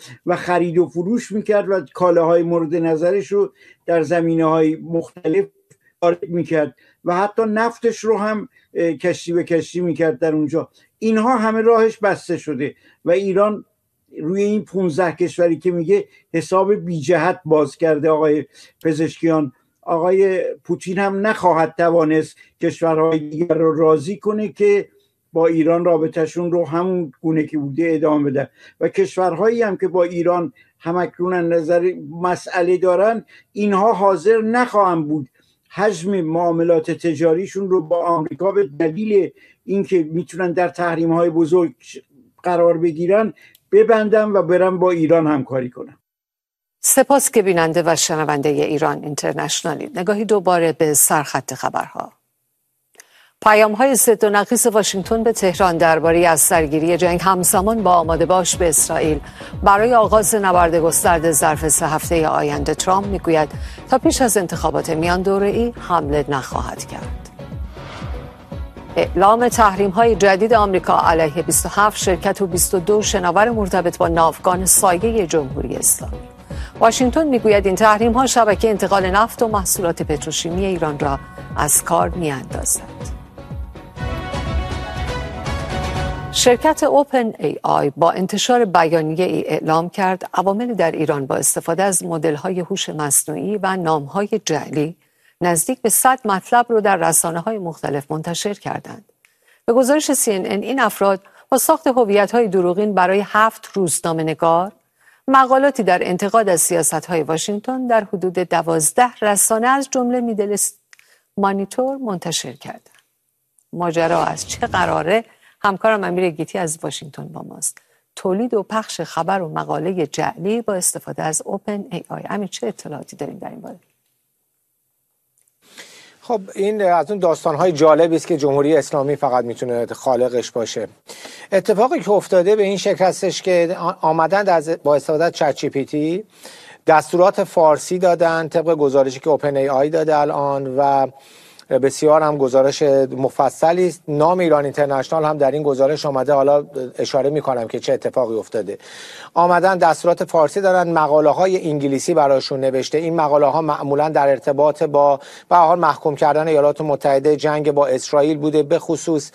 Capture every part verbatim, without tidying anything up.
و خرید و فروش میکرد و کالاهای مورد نظرش رو در زمینه‌های مختلف وارد میکرد و حتی نفتش رو هم کشتی به کشتی میکرد در اونجا. اینها همه راهش بسته شده و ایران روی این پونزده کشوری که میگه حساب بی جهت باز کرده. آقای پزشکیان، آقای پوتین هم نخواهد توانست کشورهای دیگر رو راضی کنه که با ایران رابطهشون رو همون گونه که بوده ادامه بده و کشورهایی هم که با ایران همکنون نظر مسئله دارن اینها حاضر نخواهند بود حجم معاملات تجاریشون رو با آمریکا به دلیل اینکه میتونن در تحریم‌های بزرگ قرار بگیرن ببندن و برن با ایران همکاری کنن. سپاس که بیننده و شنونده ایران اینترنشنالی. نگاهی دوباره به سرخط خبرها. پیام‌های ضد و نقیض واشنگتن به تهران درباره از سرگیری جنگ همزمان با آماده باش به اسرائیل برای آغاز نبرد گسترده ظرف سه هفته آینده. ترامپ میگوید تا پیش از انتخابات میان دوره‌ای حمله نخواهد کرد. اعلام تحریم‌های جدید آمریکا علیه بیست و هفت شرکت و بیست و دو شناور مرتبط با ناوگان سایه جمهوری اسلامی. واشنگتن میگوید این تحریم‌ها شبکه انتقال نفت و محصولات پتروشیمی ایران را از کار می‌اندازد. شرکت اوپن ای آی با انتشار بیانیه ای اعلام کرد عوامل در ایران با استفاده از مدل‌های هوش مصنوعی و نام‌های جعلی نزدیک به صد مطلب رو در رسانه‌های مختلف منتشر کردند. به گزارش سی ان ان این افراد با ساخت هویت‌های دروغین برای هفت روزنامه‌نگار مقالاتی در انتقاد از سیاست‌های واشنگتن در حدود دوازده رسانه از جمله میدل ایست مانیتور منتشر کردند. ماجرا از چه قراره؟ همکارم امیر گیتی از واشنگتن با ماست. تولید و پخش خبر و مقاله جعلی با استفاده از اوپن ای آی. امیر چه اطلاعاتی داریم در این باره؟ خب این از اون داستان‌های جالبی است که جمهوری اسلامی فقط میتونه خالقش باشه. اتفاقی که افتاده به این شکل هستش که آمدند از با استفاده از چت جی پی تی دستورات فارسی دادن طبق گزارشی که اوپن ای آی داده الان و بسیار هم گزارش مفصلی است. نام ایران اینترنشنال هم در این گزارش آمده. حالا اشاره میکنم که چه اتفاقی افتاده. آمدن دستورات فارسی دارن، مقاله های انگلیسی براشون نوشته. این مقاله ها معمولا در ارتباط با به هر حال محکوم کردن ایالات متحده جنگ با اسرائیل بوده، به خصوص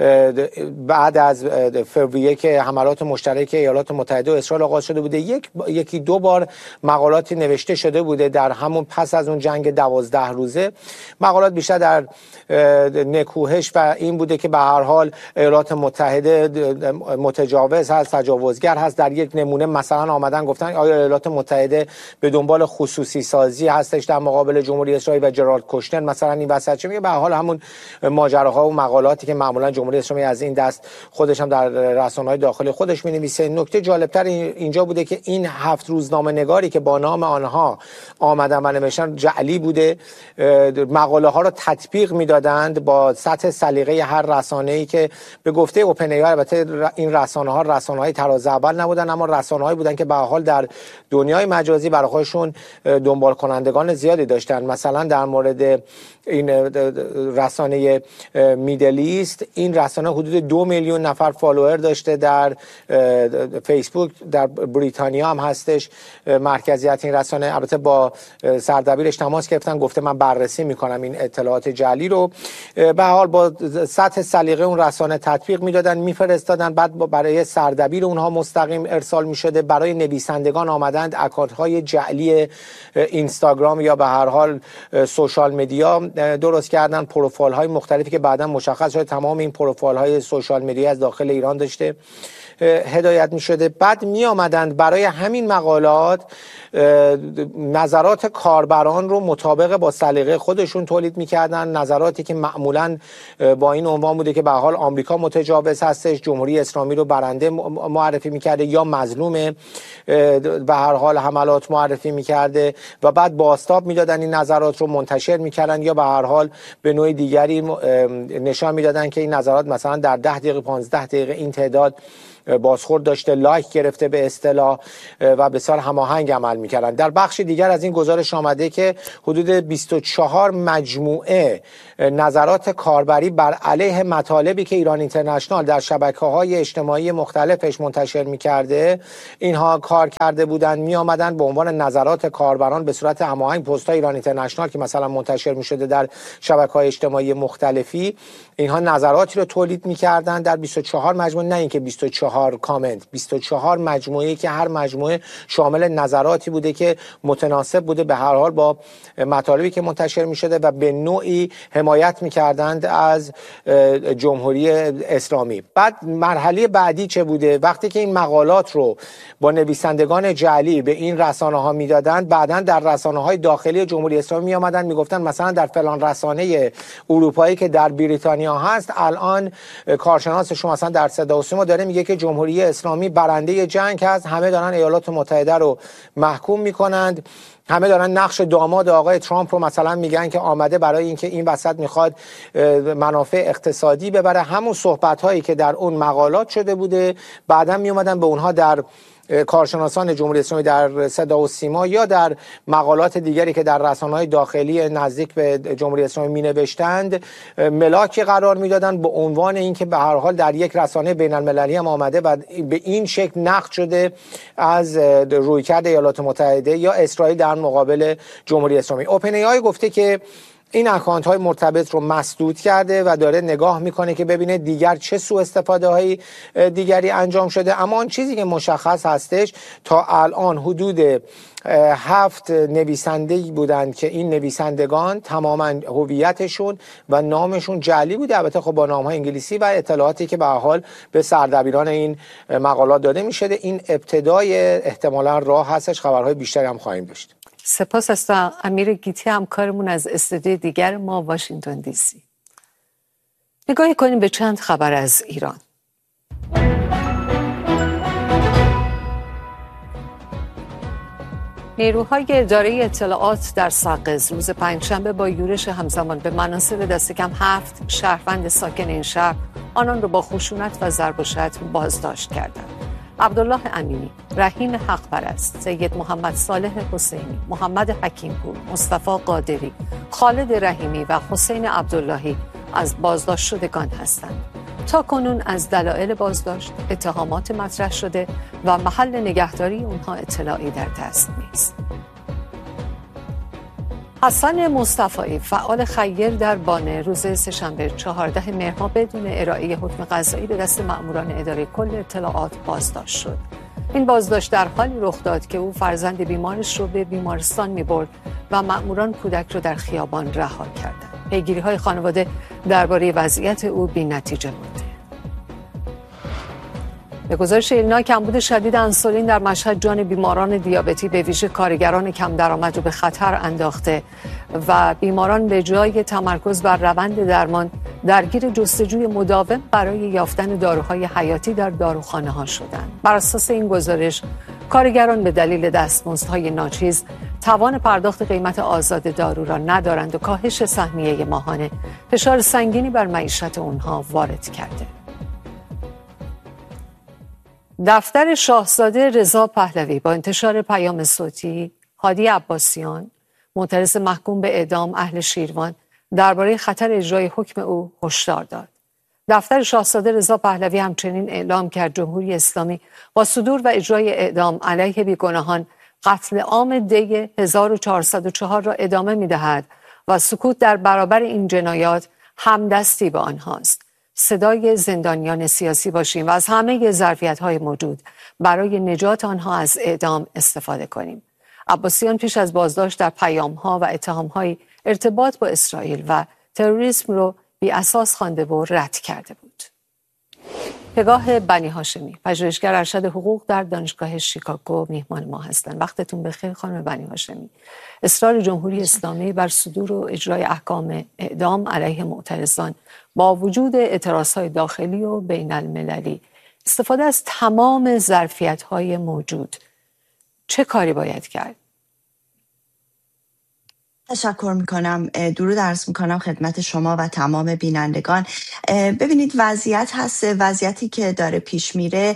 بعد از فوریه که حملات مشترک ایالات متحده و اسرائیل آغاز شده بوده. یک یکی دو بار مقالاتی نوشته شده بوده در همون پس از اون جنگ دوازده روزه. مقالات بیشتر در نکوهش و این بوده که به هر حال ایالات متحده متجاوز هست، تجاوزگر هست. در یک نمونه مثلا آمدن گفتن آیا ایالات متحده به دنبال خصوصی سازی هستش در مقابل جمهوری اسرائیل و جرالد کوشنر مثلا این وسط چه میگه. به هر حال همون ماجراها و مقالاتی که معمولا جمهوری اسلامی از این دست خودش هم در رسانه‌های داخلی خودش می‌نویسه. نکته جالبتر اینجا بوده که این هفت روزنامه نگاری که با نام آنها آمدن و نوشتن جعلی بوده، مقاله ها رو تطبیق میدادند با سطح سلیقه هر رسانه‌ای که به گفته اوپن ای آی البته این رسانه‌ها رسانه‌های تراز اول نبودن اما رسانه‌هایی بودن که به هر حال در دنیای مجازی برای خودشون دنبال کنندگان زیادی داشتن. مثلا در مورد این رسانه میدل ایست، این رسانه حدود دو میلیون نفر فالوور داشته در فیسبوک. در بریتانیا هم هستش مرکزیت این رسانه. البته با سردبیرش تماس گرفتن، گفته من بررسی میکنم این اطلاعات جعلی رو. به حال با سطح سلیقه اون رسانه تطبیق میدادن، میفرستادن، بعد برای سردبیر اونها مستقیم ارسال میشده. برای نویسندگان آمدند اکانت های جعلی اینستاگرام یا به هر حال سوشال مدیا درست کردن، پروفایل های مختلفی که بعدا مشخص شده تمام این پروفایل های سوشال مدیا از داخل ایران داشته هدایت می شده. بعد می آمدند برای همین مقالات نظرات کاربران رو مطابق با سلیقه خودشون تولید می کردن، نظراتی که معمولا با این عنوان بوده که به حال آمریکا متجاوز هستش، جمهوری اسلامی رو برنده معرفی می کرده یا مظلوم به هر حال حملات معرفی می کرده و بعد بازتاب می دادن این نظرات رو منتشر می کردن یا به هر حال به نوع دیگری نشان می دادن که این نظرات مثلا در ده دقیقه پانزده دقیقه این تعداد بازخورد داشته، لایک گرفته به اصطلاح و بسیار هماهنگ عمل میکردن. در بخش دیگر از این گزارش آمده که حدود بیست و چهار مجموعه نظرات کاربری بر علیه مطالبی که ایران اینترنشنال در شبکه‌های اجتماعی مختلفش منتشر می‌کرده اینها کار کرده بودند، می‌آمدن به عنوان نظرات کاربران به صورت هماهنگ پست‌های ایران اینترنشنال که مثلا منتشر می‌شده در شبکه‌های اجتماعی مختلفی، اینها نظراتی رو تولید می‌کردند در بیست و چهار مجموعه، نه اینکه بیست و چهار کامنت، بیست و چهار مجموعه‌ای که هر مجموعه شامل نظراتی بوده که متناسب بوده به هر حال با مطالبی که منتشر می‌شده و به نوعی حمایت می‌کردند از جمهوری اسلامی. بعد مرحله بعدی چه بوده؟ وقتی که این مقالات رو با نویسندگان جعلی به این رسانه ها میدادند، بعداً در رسانه های داخلی جمهوری اسلامی می آمدن میگفتن مثلا در فلان رسانه اروپایی که در بریتانیا هست الان کارشناس شما مثلا در صدا و سیما داره میگه که جمهوری اسلامی برنده جنگ هست، همه دارن ایالات متحده رو محکوم میکنند، همه دارن نقش داماد آقای ترامپ رو مثلا میگن که آمده برای اینکه این وسط میخواد منافع اقتصادی ببره. همون صحبت هایی که در اون مقالات شده بوده بعداً میومدن به اونها در کارشناسان جمهوری اسلامی در صدا و سیما یا در مقالات دیگری که در رسانه‌های داخلی نزدیک به جمهوری اسلامی می‌نوشتند ملاکی قرار میدادند به عنوان اینکه به هر حال در یک رسانه بین‌المللی هم آمده و به این شکل نقد شده از رویکرد ایالات متحده یا اسرائیل در مقابل جمهوری اسلامی. اوپن ای آی گفته که این اکانت های مرتبط رو مسدود کرده و داره نگاه میکنه که ببینه دیگر چه سوء استفاده های دیگری انجام شده. اما آن چیزی که مشخص هستش تا الان حدود هفت نویسنده بودند که این نویسندگان تماما هویتشون و نامشون جعلی بوده، البته خب با نام‌های انگلیسی و اطلاعاتی که به هر حال به سردبیران این مقالات داده میشه. این ابتدای احتمالاً راه هستش، خبرهای بیشتری هم خواهیم داشت. سپاس از تو امیر گیتی، همکارمون از استودیوی دیگر ما واشنگتن دی سی. نگاهی کنیم به چند خبر از ایران. نیروهای اداره اطلاعات در سقز روز پنجشنبه با یورش همزمان به مناصب دست کم هفت شهروند ساکن این شهر آنان را با خشونت و ضرب و شتم بازداشت کردند. عبدالله امینی، رحیم حقپرست، سید محمد صالح حسینی، محمد حکیمپور، مصطفی قادری، خالد رحیمی و حسین عبداللهی از بازداشت شدگان هستند. تا کنون از دلایل بازداشت، اتهامات مطرح شده و محل نگهداری اونها اطلاعی در دست نیست. حسن مصطفی، فعال خیر در بانه، روز سه‌شنبه چهاردهم مهر بدون ارائه حکم قضایی به دست مأموران اداره کل اطلاعات بازداشت شد. این بازداشت در حالی رخ داد که او فرزند بیمارش رو به بیمارستان می‌برد و مأموران کودک رو در خیابان رها کردند. پیگیری‌های خانواده درباره وضعیت او بی‌نتیجه مانده. به گزارش ایلنا، کمبود شدید انسولین در مشهد جان بیماران دیابتی به ویژه کارگران کم درآمد رو به خطر انداخته و بیماران به جای تمرکز بر روند درمان درگیر جستجوی مداوم برای یافتن داروهای حیاتی در داروخانه ها شدند. بر اساس این گزارش، کارگران به دلیل دستمزدهای ناچیز توان پرداخت قیمت آزاد دارو را ندارند و کاهش سهمیه ماهانه فشار سنگینی بر معیشت اونها وارد کرده. دفتر شاهزاده رضا پهلوی با انتشار پیام صوتی هادی عباسیان، معترض محکوم به اعدام اهل شیروان، درباره خطر اجرای حکم او هشدار داد. دفتر شاهزاده رضا پهلوی همچنین اعلام کرد جمهوری اسلامی با صدور و اجرای اعدام علیه بیگناهان قتل عام دی هزار و چهارصد و چهار را ادامه می‌دهد و سکوت در برابر این جنایات همدستی به آنهاست. صدای زندانیان سیاسی باشیم و از همه ظرفیت‌های موجود برای نجات آنها از اعدام استفاده کنیم. عباسیان پیش از بازداشت در پیام‌ها و اتهام‌های ارتباط با اسرائیل و تروریسم رو بی اساس خوانده و رد کرده بود. پگاه بنی هاشمی، پژوهشگر ارشد حقوق در دانشگاه شیکاگو، میهمان ما هستند. وقتتون بخیر خانم بنی هاشمی. اصرار جمهوری اسلامی بر صدور و اجرای احکام اعدام علیه معترضان با وجود اعتراضهای داخلی و بین المللی، استفاده از تمام ظرفیت‌های موجود، چه کاری باید کرد؟ تشکر میکنم. درود عرض میکنم خدمت شما و تمام بینندگان. ببینید وضعیت هست، وضعیتی که داره پیش میره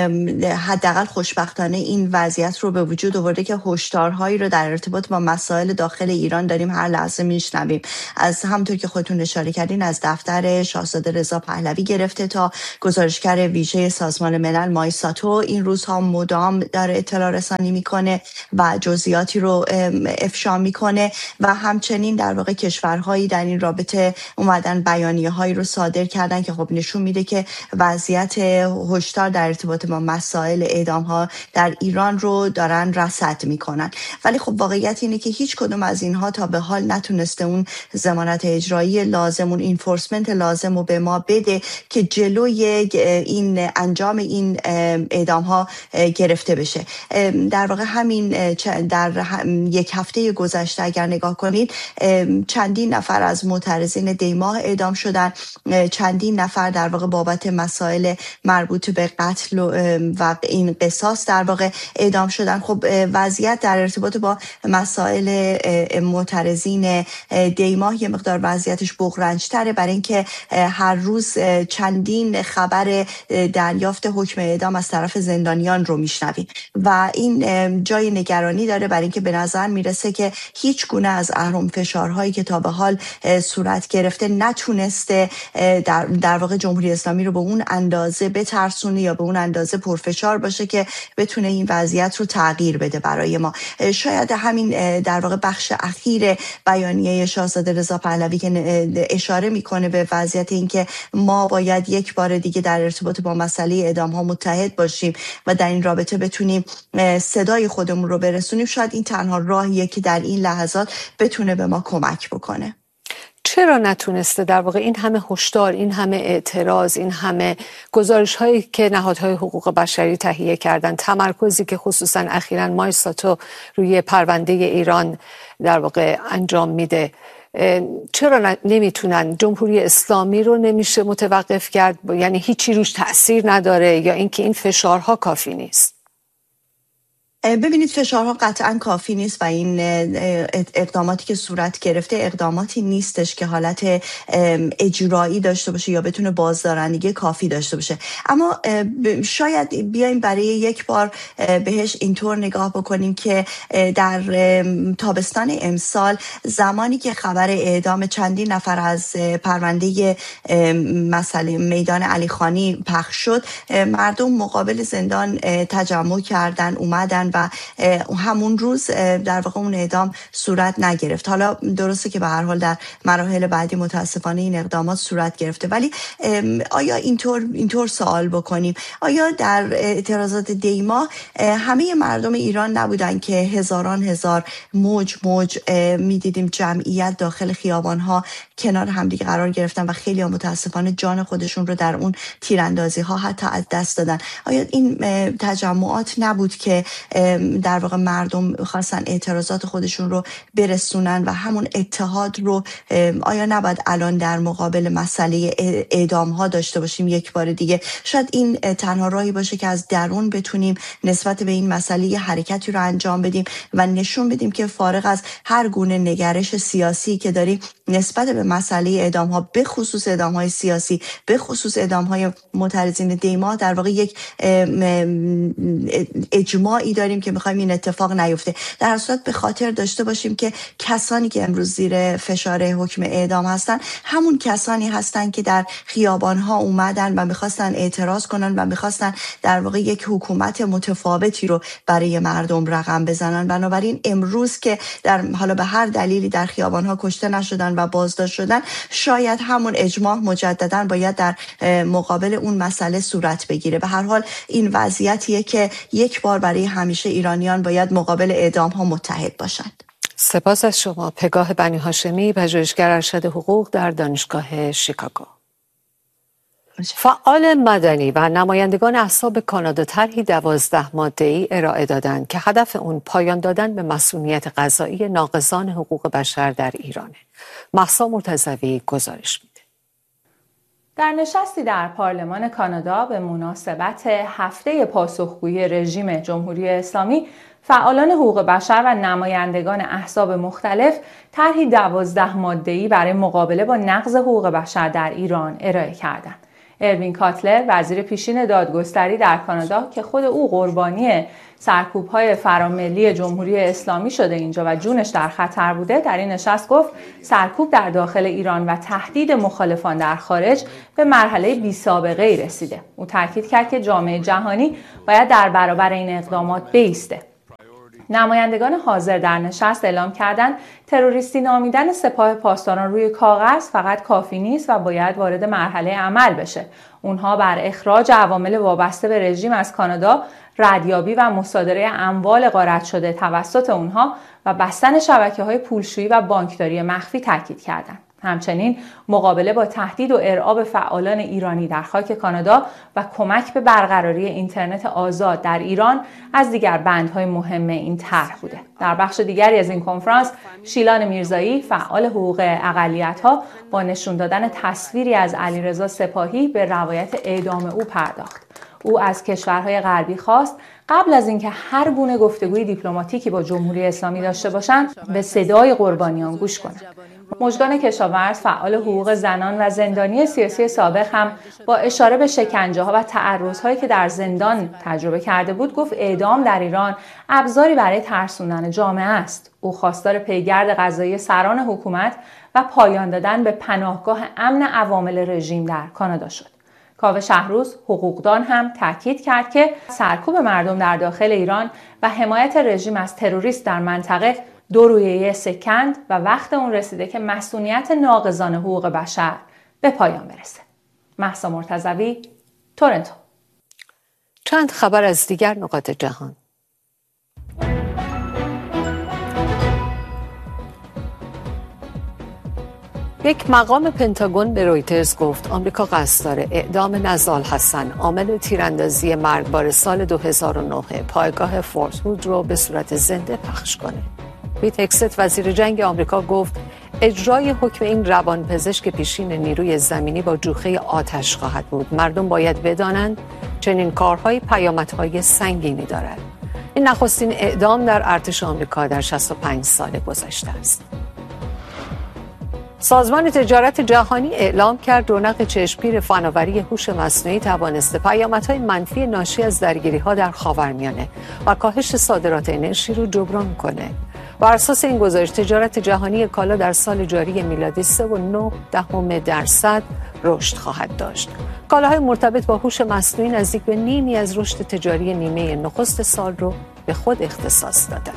حداقل خوشبختانه این وضعیت رو به وجود آورده که هشدارهایی رو در ارتباط با مسائل داخل ایران داریم هر لحظه میشنویم. از همونطور که خودتون اشاره کردین از دفتر شاهزاده رضا پهلوی گرفته تا گزارشگر ویژه سازمان ملل مایساتو این روزها مدام داره اطلاع رسانی میکنه و جزئیاتی رو افشا میکنه و همچنین در واقع کشورهایی در این رابطه اومدن بیانیه هایی رو صادر کردن که خب نشون میده که وضعیت هشدار در ارتباط با مسائل اعدام ها در ایران رو دارن رصد میکنن. ولی خب واقعیت اینه که هیچ کدوم از اینها تا به حال نتونسته اون ضمانت اجرایی لازم، اون انفورسمنت لازم رو به ما بده که جلوی این انجام این اعدام ها گرفته بشه. در واقع همین در یک هفته گذشته اگر نگاه کنید چندین نفر از معترضین دیماه اعدام شدن، چندین نفر در واقع بابت مسائل مربوط به قتل و این قصاص در واقع اعدام شدن. خب وضعیت در ارتباط با مسائل معترضین دیماه یه مقدار وضعیتش بغرنج‌تره، برای اینکه هر روز چندین خبر دریافت حکم اعدام از طرف زندانیان رو میشنویم و این جای نگرانی داره، برای اینکه به نظر میرسه که هیچ گونه از اهرم فشارهایی که تا به حال صورت گرفته نتونسته در, در واقع جمهوری اسلامی رو به اون اندازه بترسونه یا به اون اندازه پرفشار باشه که بتونه این وضعیت رو تغییر بده برای ما. شاید همین در واقع بخش اخیر بیانیه شاهزاده رضا پهلوی که اشاره میکنه به وضعیت این که ما باید یک بار دیگه در ارتباط با مسئله اعدام ها متحد باشیم و در این رابطه بتونیم صدای خودمون رو برسونیم، شاید این تنها راهیه که در این لحظات بتونه به ما کمک بکنه. چرا نتونسته در واقع این همه هشدار، این همه اعتراض، این همه گزارش هایی که نهادهای حقوق بشری تهیه کردن، تمرکزی که خصوصا اخیراً مایساتو روی پرونده ایران در واقع انجام میده، چرا نمیتونن؟ جمهوری اسلامی رو نمیشه متوقف کرد؟ یعنی هیچی روش تأثیر نداره یا اینکه این فشارها کافی نیست؟ ببینید فشارها قطعا کافی نیست و این اقداماتی که صورت گرفته اقداماتی نیستش که حالت اجرایی داشته باشه یا بتونه بازدارندگی کافی داشته باشه. اما شاید بیایم برای یک بار بهش اینطور نگاه بکنیم که در تابستان امسال زمانی که خبر اعدام چندین نفر از پرونده مسئله میدان علی خانی پخش شد، مردم مقابل زندان تجمع کردن، اومدن و همون روز در واقع اون اعدام صورت نگرفت. حالا درسته که به هر حال در مراحل بعدی متاسفانه این اقدامات صورت گرفته، ولی آیا اینطور اینطور سوال بکنیم، آیا در اعتراضات دیما همه مردم ایران نبودن که هزاران هزار موج موج میدیدیم جمعیت داخل خیابان‌ها کنار همدیگه قرار گرفتن و خیلی متاسفانه جان خودشون رو در اون تیراندازی ها حتی از دست دادن؟ آیا این تجمعات نبود که در واقع مردم خواستن اعتراضات خودشون رو برسونن و همون اتحاد رو آیا نباید الان در مقابل مسئله اعدام ها داشته باشیم یک بار دیگه؟ شاید این تنها راهی باشه که از درون بتونیم نسبت به این مسئله حرکتی رو انجام بدیم و نشون بدیم که فارغ از هر گونه نگرش سیاسی که داریم نسبت به مسئله اعدام ها، به خصوص اعدام های سیاسی، به خصوص اعدام های معترضین دیما، در واقع یک اجماعی داریم که میخوایم این اتفاق نیفته. در هر صورت به خاطر داشته باشیم که کسانی که امروز زیر فشار حکم اعدام هستن همون کسانی هستن که در خیابان ها اومدن و میخواستن اعتراض کنن و میخواستن در واقع یک حکومت متفاوتی رو برای مردم رقم بزنن. بنابراین امروز که در حالا به هر دلیلی در خیابان ها کشته نشدن و بازداشت شدن، شاید همون اجماع مجددا باید در مقابل اون مسئله صورت بگیره. به هر حال این وضعیتیه که یک بار برای همیشه ایرانیان باید مقابل اعدام ها متحد باشند. سپاس از شما. پگاه بنی هاشمی، پژوهشگر ارشد حقوق در دانشگاه شیکاگو. فعال مدنی و نمایندگان احزاب کانادا طرحی دوازده ماده‌ای ارائه دادند که هدف اون پایان دادن به مسئولیت قضایی ناقضان حقوق بشر در ایرانه. مهسا مرتضوی گزارش میده. در نشستی در پارلمان کانادا به مناسبت هفته پاسخگویی رژیم جمهوری اسلامی، فعالان حقوق بشر و نمایندگان احزاب مختلف طرحی دوازده ماده‌ای برای مقابله با نقض حقوق بشر در ایران ارائه کردند. اروین کاتلر، وزیر پیشین دادگستری در کانادا که خود او قربانی سرکوب‌های فراملی جمهوری اسلامی شده اینجا و جونش در خطر بوده، در این نشست گفت سرکوب در داخل ایران و تهدید مخالفان در خارج به مرحله بی‌سابقه‌ای رسیده. او تاکید کرد که جامعه جهانی باید در برابر این اقدامات بایسته. نمایندگان حاضر در نشست اعلام کردند تروریستی نامیدن سپاه پاسداران روی کاغذ فقط کافی نیست و باید وارد مرحله عمل بشه. اونها بر اخراج عوامل وابسته به رژیم از کانادا، ردیابی و مصادره اموال غارت شده توسط اونها و بستن شبکه‌های پولشویی و بانکداری مخفی تاکید کردند. همچنین مقابله با تهدید و ارعاب فعالان ایرانی در خاک کانادا و کمک به برقراری اینترنت آزاد در ایران از دیگر بندهای مهم این طرح بوده. در بخش دیگری از این کنفرانس، شیلان میرزایی، فعال حقوق اقلیت‌ها، با نشون دادن تصویری از علیرضا سپاهی به روایت اعدام او پرداخت. او از کشورهای غربی خواست قبل از اینکه هر گونه گفتگوی دیپلماتیکی با جمهوری اسلامی داشته باشند، به صدای قربانیان گوش کنند. مژگان کشاورز، فعال حقوق زنان و زندانی سیاسی سابق، هم با اشاره به شکنجه‌ها و تعرض‌هایی که در زندان تجربه کرده بود، گفت اعدام در ایران ابزاری برای ترسوندن جامعه است. او خواستار پیگرد قضایی سران حکومت و پایان دادن به پناهگاه امن عوامل رژیم در کانادا شد. کاوه شهروز، حقوقدان، هم تاکید کرد که سرکوب مردم در داخل ایران و حمایت رژیم از تروریست در منطقه دو رویه سکند و وقت اون رسیده که مسئولیت ناقضان حقوق بشر به پایان برسه. مهسا مرتضوی، تورنتو. چند خبر از دیگر نقاط جهان. یک مقام پنتاگون به رویترز گفت آمریکا قصد داره اعدام نزال حسن، عامل تیراندازی مرگبار سال دو هزار و نه، پایگاه فورت هود رو به صورت زنده پخش کنه. پیت هگست، وزیر جنگ آمریکا، گفت اجرای حکم این روانپزشک پیشین نیروی زمینی با جوخه آتش خواهد بود. مردم باید بدانند چنین کارهای پیامدهای سنگینی دارد. این نخستین اعدام در ارتش آمریکا در شصت و پنج سال گذشته است. سازمان تجارت جهانی اعلام کرد رونق چشمگیر فناوری هوش مصنوعی توانسته پیامدهای منفی ناشی از درگیری‌ها در خاورمیانه و کاهش صادرات انرژی رو جبران کنه. بر اساس این گزارش، تجارت جهانی کالا در سال جاری میلادی سه و نه دهم درصد رشد خواهد داشت. کالاهای مرتبط با هوش مصنوعی نزدیک به نیمی از رشد تجاری نیمه نخست سال رو به خود اختصاص دادند.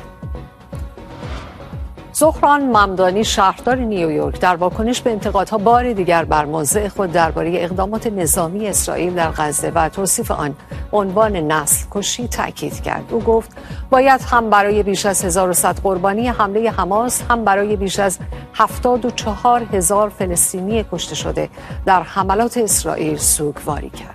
زهران ممدانی، شهردار نیویورک، در واکنش به انتقادها بار دیگر بر موضع خود درباره اقدامات نظامی اسرائیل در غزه و توصیف آن عنوان نسل کشی تاکید کرد. او گفت باید هم برای بیش از هزار و صد قربانی حمله حماس، هم برای بیش از هفتاد و چهار هزار فلسطینی کشته شده در حملات اسرائیل سوگواری کرد.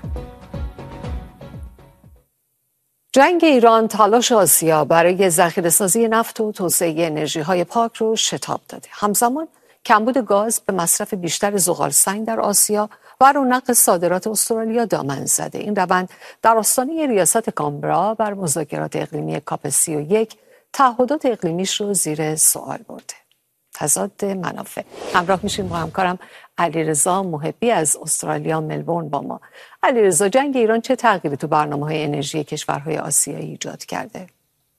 جنگ ایران تلاش آسیا برای ذخیره‌سازی نفت و توسعه انرژی‌های پاک رو شتاب داده. همزمان کمبود گاز به مصرف بیشتر زغال‌سنگ در آسیا و رونق صادرات استرالیا دامن زده. این روند در آستانه ریاست کامبرا بر مذاکرات اقلیمی کاپ سی و یک تعهدات اقلیمیش رو زیر سوال برده. تضاد منافع. همراه میشیم با همکارم علیرضا محبی از استرالیا ملبورن با ما. علیرضا، جنگ ایران چه تغییری تو برنامه‌های انرژی کشورهای آسیایی ایجاد کرده؟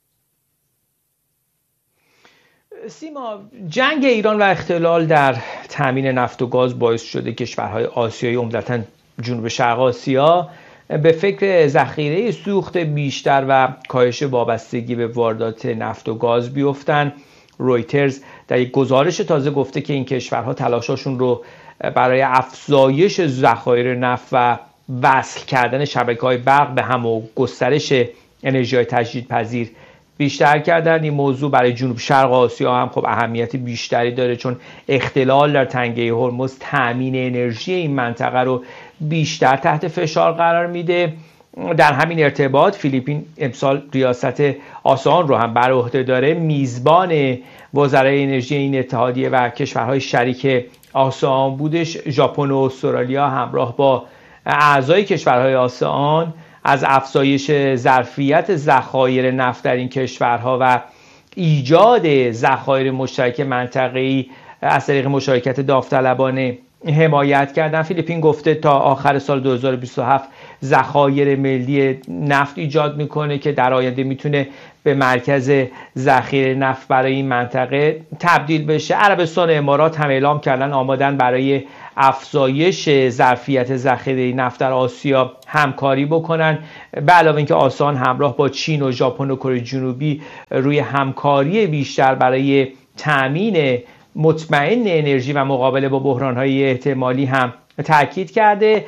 سیما، جنگ ایران و اختلال در تامین نفت و گاز باعث شده کشورهای آسیایی، عمدتاً جنوب شرق آسیا، به فکر ذخیره سوخت بیشتر و کاهش وابستگی به واردات نفت و گاز بیفتن. رویترز در یک گزارش تازه گفته که این کشورها تلاشاشون رو برای افزایش ذخایر نفت و وصل کردن شبکه‌های برق به هم و گسترش انرژی‌های تجدیدپذیر بیشتر کردن. این موضوع برای جنوب شرق آسیا هم خب اهمیت بیشتری داره، چون اختلال در تنگه هرمز تامین انرژی این منطقه رو بیشتر تحت فشار قرار میده. در همین ارتباط فیلیپین امسال ریاست آسان رو هم بر عهده داره. میزبان وزرای انرژی این اتحادیه و کشورهای شریک آسان بودش. ژاپن و استرالیا همراه با اعضای کشورهای آسان از افزایش ظرفیت ذخایر نفت در این کشورها و ایجاد ذخایر مشترک منطقه‌ای از طریق مشارکت داوطلبانه حمایت کردن. فیلیپین گفته تا آخر سال دو هزار و بیست و هفت ذخایر ملی نفت ایجاد میکنه که در آینده میتونه به مرکز ذخیره نفت برای این منطقه تبدیل بشه. عربستان و امارات هم اعلام کردن آمادن برای افزایش ظرفیت ذخیره نفت در آسیا همکاری بکنن. به علاوه اینکه آسان همراه با چین و ژاپن و کره جنوبی روی همکاری بیشتر برای تامین مطمئن انرژی و مقابله با بحران‌های احتمالی هم تاکید کرده.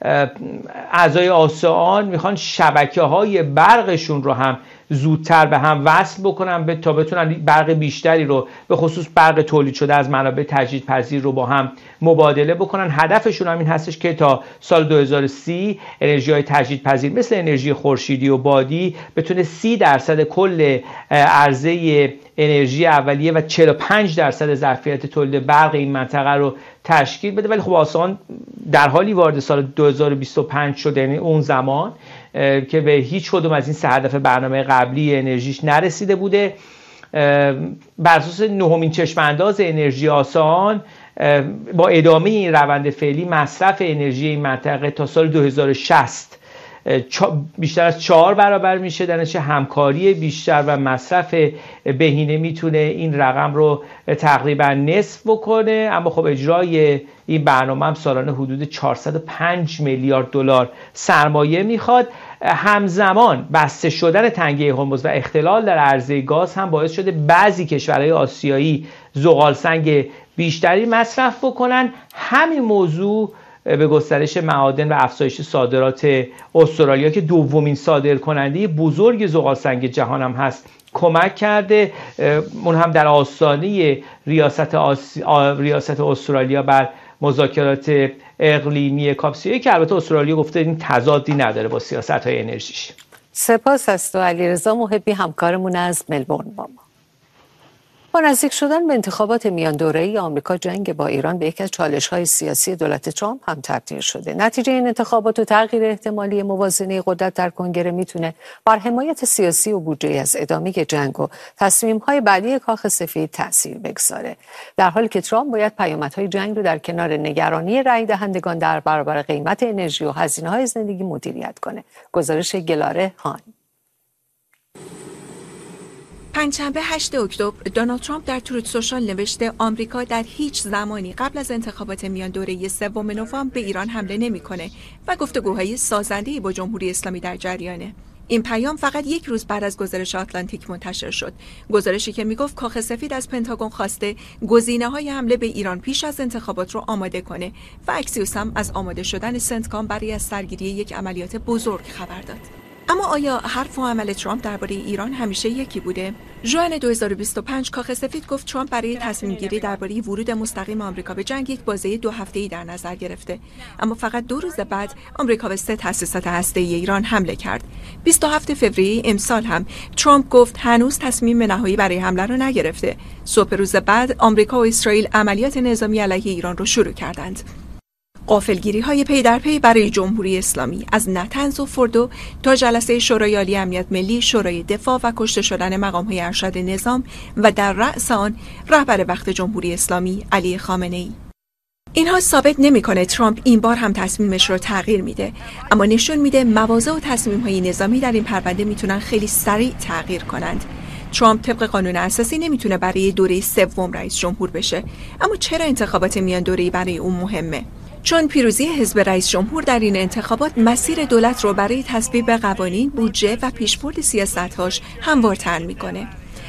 اعضای آسان میخوان شبکه‌های برقشون رو هم زودتر به هم وصل بکنن تا بتونن برق بیشتری رو به خصوص برق تولید شده از منابع تجدیدپذیر رو با هم مبادله بکنن. هدفشون هم این هستش که تا سال دو هزار و سی انرژی‌های تجدیدپذیر مثل انرژی خورشیدی و بادی بتونه سی درصد کل عرضه انرژی اولیه و چهل و پنج درصد ظرفیت تولید برق این منطقه رو تشکیل بده. ولی خب آسان در حالی وارد سال دو هزار و بیست و پنج شده، یعنی اون زمان که به هیچ کدوم از این سه هدف برنامه قبلی انرژیش نرسیده بوده. بر اساس نهمین چشم انداز انرژی آسان با ادامه این روند فعلی مصرف انرژی این منطقه تا سال دو هزار و شصت بیشتر از چهار برابر میشه. در نتیجه همکاری بیشتر و مصرف بهینه میتونه این رقم رو تقریبا نصف بکنه. اما خب اجرای این برنامه هم سالانه حدود چهارصد و پنج میلیارد دلار سرمایه میخواد. همزمان بسته شدن تنگه هرمز و اختلال در عرضه گاز هم باعث شده بعضی کشورهای آسیایی زغال سنگ بیشتری مصرف بکنن. همین موضوع به گسترش معادن و افزایش صادرات استرالیا که دومین صادرکننده بزرگ زغال سنگ جهان هم هست کمک کرده. اون هم در آستانه ریاست, آسی... ریاست استرالیا بر مذاکرات اقلیمی کاپ سی و یک که البته استرالیا گفته این تضادی نداره با سیاست‌های انرژیش. سپاس از تو علیرضا محبی، همکارمون از ملبورن با ما. با نزدیک شدن به انتخابات میان دوره‌ای آمریکا، جنگ با ایران به یکی از چالش‌های سیاسی دولت ترامپ هم تبدیل شده. نتیجه این انتخابات و تغییر احتمالی موازنه قدرت در کنگره میتونه بر حمایت سیاسی و بودجه از ادامه جنگ و تصمیم‌های بعدی کاخ سفید تأثیر بگذاره. در حالی که ترامپ باید پیامدهای جنگ رو در کنار نگرانی رای دهندگان در برابر قیمت انرژی و هزینه‌های زندگی مدیریت کنه. گزارش گلاره هان. پنجشنبه هشتم اکتبر دونالد ترامپ در تروت سوشال نوشته آمریکا در هیچ زمانی قبل از انتخابات میان دوره سوم نوامبر به ایران حمله نمی‌کنه و گفتگوهای سازنده‌ای با جمهوری اسلامی در جریانه. این پیام فقط یک روز بعد از گزارش آتلانتیک منتشر شد. گزارشی که میگفت کاخ سفید از پنتاگون خواسته گزینه‌های حمله به ایران پیش از انتخابات رو آماده کنه و اکسیوس هم از آماده شدن سنتکام برای از سرگیری یک عملیات بزرگ خبر داد. اما آیا حرف و عمل ترامپ درباره ایران همیشه یکی بوده؟ ژوئن دو هزار و بیست و پنج کاخ سفید گفت ترامپ برای تصمیم گیری درباره ورود مستقیم آمریکا به جنگ یک بازه دو هفته‌ای در نظر گرفته. اما فقط دو روز بعد آمریکا به سه تأسیسات هسته‌ای ایران حمله کرد. بیست و هفتم فوریه امسال هم ترامپ گفت هنوز تصمیم نهایی برای حمله را نگرفته. صبح روز بعد آمریکا و اسرائیل عملیات نظامی علیه ایران را شروع کردند. غافلگیری های پی در پی برای جمهوری اسلامی از نتنز و فردو تا جلسه شورای عالی امنیت ملی، شورای دفاع و کشته شدن مقام های ارشد نظام و در رأس آن رهبر وقت جمهوری اسلامی علی خامنه‌ای. اینها ثابت نمی‌کنه ترامپ این بار هم تصمیمش رو تغییر میده، اما نشون میده مواضع و تصمیم‌های نظامی در این پرونده میتونن خیلی سریع تغییر کنند. ترامپ طبق قانون اساسی نمیتونه برای دوره سوم رئیس جمهور بشه، اما چرا انتخابات میان دوره‌ای برای اون مهمه؟ چون پیروزی حزب رئیس جمهور در این انتخابات مسیر دولت رو برای تصویب قوانین، بودجه و پیشبرد سیاست‌هاش هموارتر میکنه.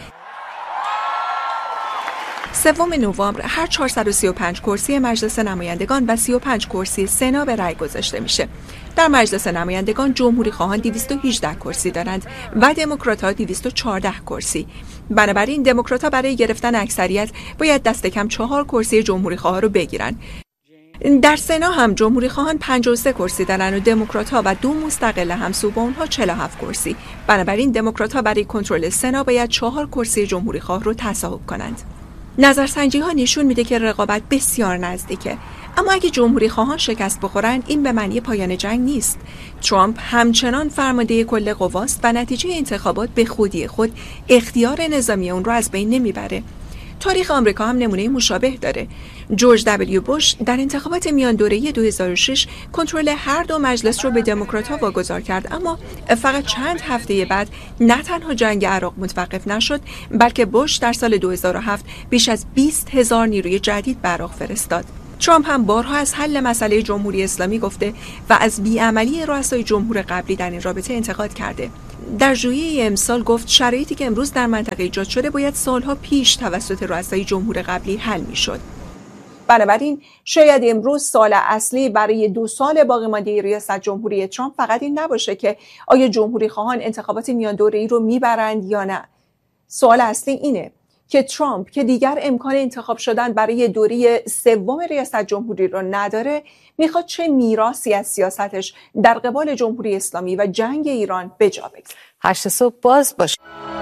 سوم نوامبر هر چهارصد و سی و پنج کرسی مجلس نمایندگان و سی و پنج کرسی سنا به رأی گذاشته میشه. در مجلس نمایندگان جمهوری خواهان دویست و هجده کرسی دارند و دموکرات‌ها دویست و چهارده کرسی. بنابراین دموکرات‌ها برای گرفتن اکثریت باید دست کم چهار کرسی جمهوری خواه رو بگیرن. در سنا هم جمهوری خواهان پنجاه و سه کرسی دارن و دموکرات‌ها و دو مستقل همسو با اونها چهل و هفت کرسی. بنابراین دموکرات‌ها برای کنترل سنا باید چهار کرسی جمهوری خواه رو تصاحب کنند. نظرسنجی‌ها نشون میده که رقابت بسیار نزدیکه. اما اگه جمهوری خواهان شکست بخورن این به معنی پایان جنگ نیست. ترامپ همچنان فرمانده کل قواست و نتیجه انتخابات به خودی خود اختیار نظامی اون رو از بین نمیبره. تاریخ آمریکا هم نمونه مشابه داره. جورج دبلیو بوش در انتخابات میان دوره‌ای دو هزار و شش کنترل هر دو مجلس رو به دموکرات‌ها واگذار کرد، اما فقط چند هفته بعد نه تنها جنگ عراق متوقف نشد، بلکه بوش در سال دو هزار و هفت بیش از بیست هزار نیروی جدید به عراق فرستاد. ترامپ هم بارها از حل مسئله جمهوری اسلامی گفته و از بیعملی رؤسای جمهور قبلی در این رابطه انتقاد کرده. در ژوئیه امسال گفت شرایطی که امروز در منطقه ایجاد شده باید سالها پیش توسط رؤسای جمهور قبلی حل می‌شد. بنابراین شاید امروز سوال اصلی برای دو سال باقی مانده ریاست جمهوری ترامپ فقط این نباشه که آیا جمهوری خواهان انتخابات میان دوره‌ای رو میبرند یا نه. سوال اصلی اینه که ترامپ که دیگر امکان انتخاب شدن برای دوره سوم ریاست جمهوری رو نداره، میخواد چه میراثی از سیاستش در قبال جمهوری اسلامی و جنگ ایران به جا بگذاره. هشت صبح باز باشه.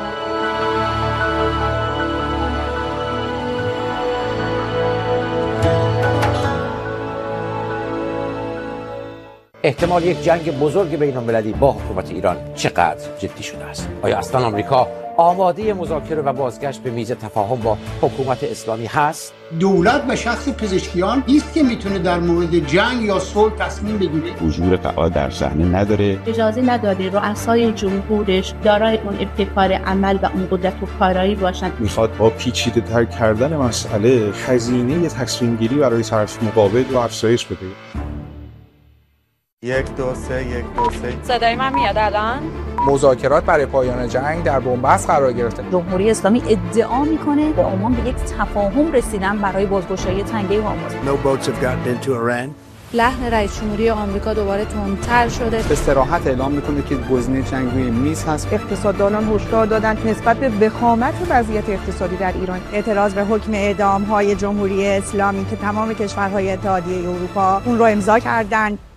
احتمال یک جنگ بزرگ بین‌المللی با حکومت ایران چقدر جدی شده است؟ آیا اصلا آمریکا آماده مذاکره و بازگشت به میز تفاهم با حکومت اسلامی هست؟ دولت به شخص پزشکیان نیست که میتونه در مورد جنگ یا صلح تصمیم بگیره. حضور فعال در صحنه نداره. اجازه نداره رؤسای جمهورش دارای اون ابتکار عمل و اون قدرت و کارایی باشن. میخواد با پیچیده تر کردن مسئله هزینه تصمیم گیری برای طرف مقابل رو افزایش بده. یک دو سه یک دو سه. صدای من میاد الان؟ مذاکرات برای پایان جنگ در بنبست قرار گرفته. جمهوری اسلامی ادعا میکنه با عمان به یک تفاهم رسیدن برای بازگشایی تنگه هرمز. No boats have gotten into Iran. لحن رئیس جمهوری آمریکا دوباره تندتر شده. به صراحت اعلام میکنه که گزینه جنگ روی میز هست. اقتصاددانان هشدار دادند نسبت به وخامت وضعیت اقتصادی در ایران. اعتراض به حکم اعدام‌های جمهوری اسلامی که تمام کشورهای اتحادیه اروپا اون رو امضا کردند.